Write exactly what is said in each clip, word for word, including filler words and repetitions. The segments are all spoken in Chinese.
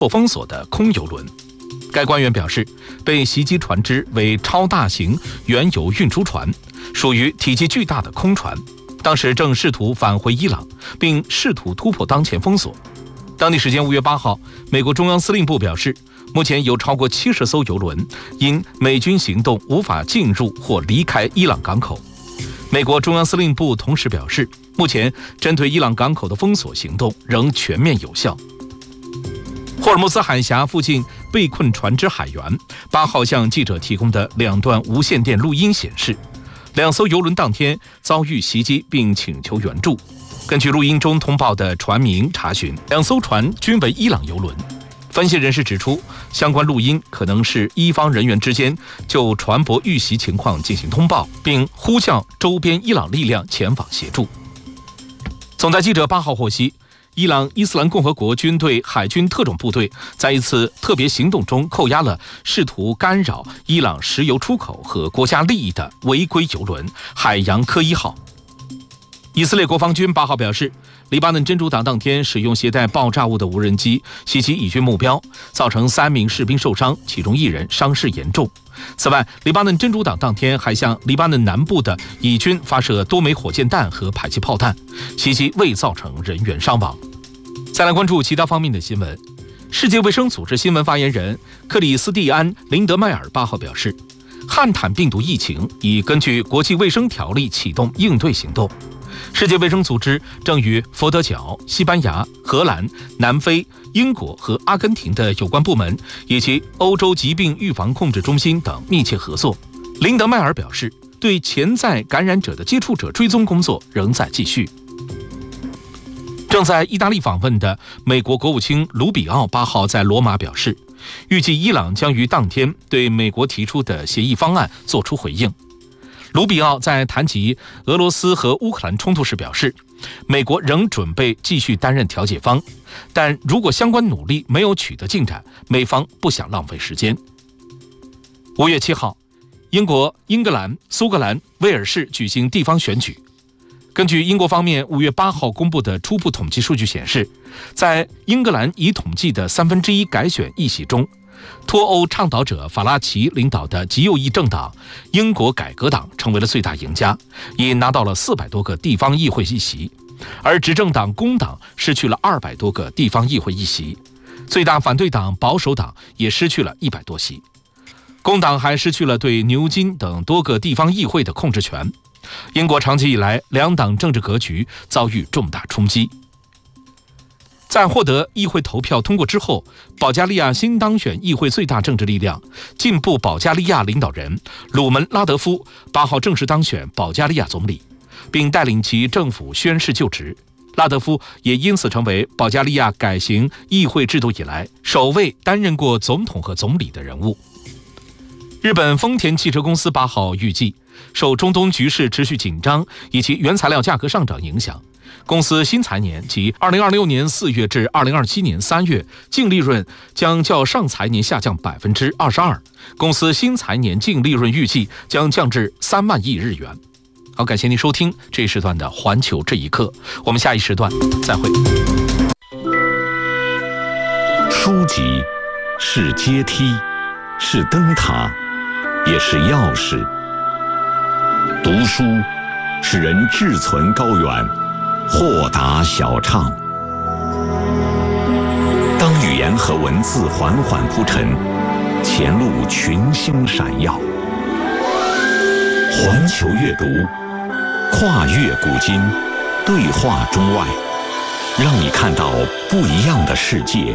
或封锁的空油轮。该官员表示，被袭击船只为超大型原油运输船，属于体积巨大的空船，当时正试图返回伊朗，并试图突破当前封锁。当地时间五月八号，美国中央司令部表示，目前有超过七十艘油轮因美军行动无法进入或离开伊朗港口。美国中央司令部同时表示，目前针对伊朗港口的封锁行动仍全面有效。霍尔木兹海峡附近被困船只海员八号向记者提供的两段无线电录音显示，两艘油轮当天遭遇袭击并请求援助。根据录音中通报的船名查询，两艘船均为伊朗油轮。分析人士指出，相关录音可能是伊方人员之间就船舶遇袭情况进行通报，并呼叫周边伊朗力量前往协助。总台记者八号获悉，伊朗伊斯兰共和国军队海军特种部队在一次特别行动中扣押了试图干扰伊朗石油出口和国家利益的违规油轮海洋科一号。以色列国防军八号表示，黎巴嫩真主党当天使用携带爆炸物的无人机袭击以军目标，造成三名士兵受伤，其中一人伤势严重。此外，黎巴嫩真主党当天还向黎巴嫩南部的以军发射多枚火箭弹和迫击炮弹，袭击未造成人员伤亡。再来关注其他方面的新闻。世界卫生组织新闻发言人克里斯蒂安·林德迈尔八号表示，汉坦病毒疫情已根据国际卫生条例启动应对行动。世界卫生组织正与佛得角、西班牙、荷兰、南非、英国和阿根廷的有关部门以及欧洲疾病预防控制中心等密切合作。林德迈尔表示，对潜在感染者的接触者追踪工作仍在继续。正在意大利访问的美国国务卿卢比奥八号在罗马表示，预计伊朗将于当天对美国提出的协议方案作出回应。卢比奥在谈及俄罗斯和乌克兰冲突时表示，美国仍准备继续担任调解方，但如果相关努力没有取得进展，美方不想浪费时间。五月七号，英国、英格兰、苏格兰、威尔士举行地方选举。根据英国方面五月八号公布的初步统计数据显示，在英格兰已统计的三分之一改选议席中，脱欧倡导者法拉奇领导的极右翼政党英国改革党成为了最大赢家，已拿到了四百多个地方议会议席，而执政党工党失去了二百多个地方议会议席，最大反对党保守党也失去了一百多席。工党还失去了对牛津等多个地方议会的控制权。英国长期以来两党政治格局遭遇重大冲击。在获得议会投票通过之后，保加利亚新当选议会最大政治力量进步保加利亚领导人鲁门拉德夫八号正式当选保加利亚总理，并带领其政府宣誓就职。拉德夫也因此成为保加利亚改行议会制度以来首位担任过总统和总理的人物。日本丰田汽车公司八号预计，受中东局势持续紧张以及原材料价格上涨影响，公司新财年即二零二六年四月至二零二七年三月净利润将较上财年下降百分之二十二，公司新财年净利润预计将降至三万亿日元。好，感谢您收听这一时段的环球这一刻，我们下一时段再会。 书籍是阶梯，是灯塔，也是钥匙。读书使人志存高远，豁达小畅。当语言和文字缓缓铺陈，前路群星闪耀。环球阅读，跨越古今，对话中外，让你看到不一样的世界。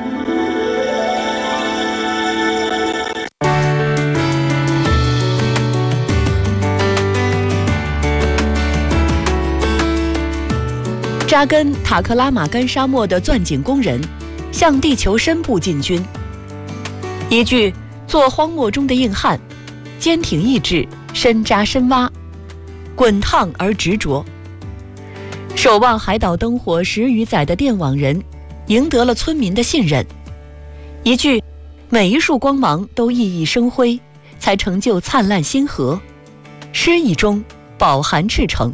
扎根塔克拉玛干沙漠的钻井工人向地球深部进军。一句做荒漠中的硬汉，坚挺意志，深扎深挖，滚烫而执着。守望海岛灯火十余载的电网人赢得了村民的信任。一句每一束光芒都熠熠生辉，才成就灿烂星河。诗意中饱含赤诚。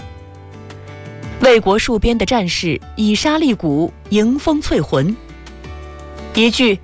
为国戍边的战士以沙砾鼓迎风淬魂。 一句